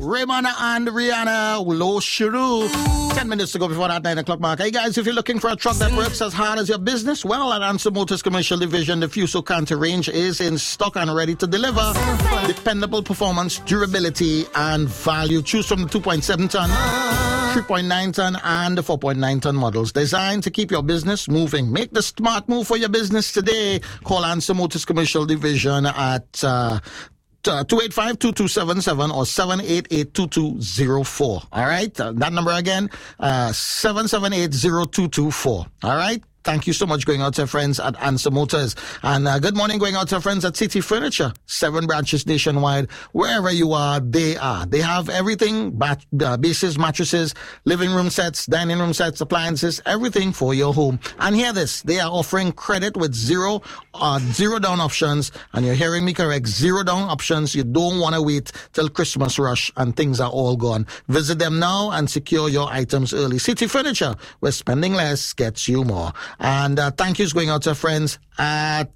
Raymond and Rihanna, Lo Shiru. 10 minutes to go before that 9 o'clock mark. Hey guys, if you're looking for a truck that works as hard as your business, well, at Answer Motors Commercial Division, the Fuso Canter range is in stock and ready to deliver. Dependable performance, durability, and value. Choose from the 2.7 ton, 3.9 ton, and the 4.9 ton models. Designed to keep your business moving. Make the smart move for your business today. Call Answer Motors Commercial Division at 285-2277 or 788-2204. All right? That number again, 778-0224. All right? Thank you so much going out to our friends at Answer Motors. And good morning going out to our friends at City Furniture. 7 branches nationwide. Wherever you are, they are. They have everything, bases, mattresses, living room sets, dining room sets, appliances, everything for your home. And hear this, they are offering credit with zero down options. And you're hearing me correct, 0 down options. You don't want to wait till Christmas rush and things are all gone. Visit them now and secure your items early. City Furniture, where spending less gets you more. And thank yous going out to our friends at,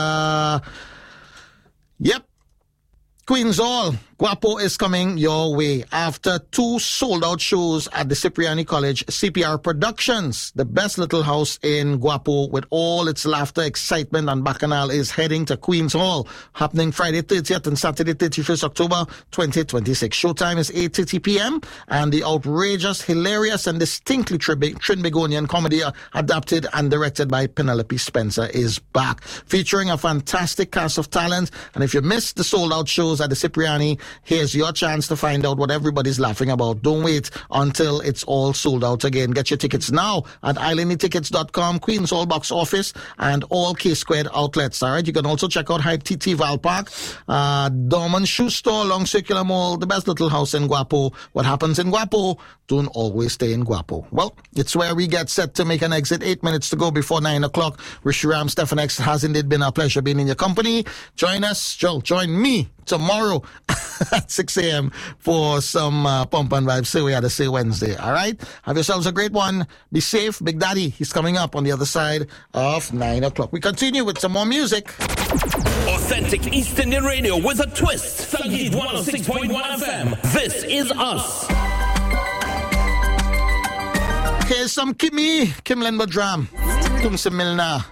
Queen's Hall. Guapo is coming your way after 2 sold-out shows at the Cipriani College CPR Productions. The best little house in Guapo with all its laughter, excitement, and bacchanal is heading to Queen's Hall, happening Friday 30th and Saturday 31st October 2026. Showtime is 8:30 p.m. and the outrageous, hilarious, and distinctly Trinbagonian comedy adapted and directed by Penelope Spencer is back, featuring a fantastic cast of talent. And if you missed the sold-out shows at the Cipriani, here's your chance to find out what everybody's laughing about. Don't wait until it's all sold out again. Get your tickets now at islandtickets.com, Queen's Hall box office, and all K-Squared outlets. All right, you can also check out Hype TT Val Park, Dorman Shoe Store, Long Circular Mall, the best little house in Guapo. What happens in Guapo don't always stay in Guapo. Well, it's where we get set to make an exit. 8 minutes to go before 9 o'clock. Rishiram Stefan X, has indeed been a pleasure being in your company. Join us, join me tomorrow at 6 a.m. for some Pump and Vibe Say We Had to Say Wednesday. All right? Have yourselves a great one. Be safe. Big Daddy, he's coming up on the other side of 9 o'clock. We continue with some more music. Authentic East Indian radio with a twist. Sangeet 106.1 FM. This is us. Here's some Kimlen Badram. Tumse Milna.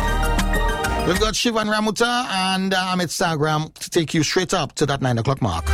We've got Shivan Ramuta and Amit Sagram to take you straight up to that 9 o'clock mark.